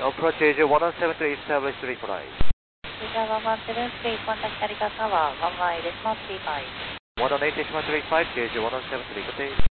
approach AJ117 establish 3 flight. Cesar 117, please contact Narita Tower, 11 decimal 35. 18 decimal 35, AJ117, good day.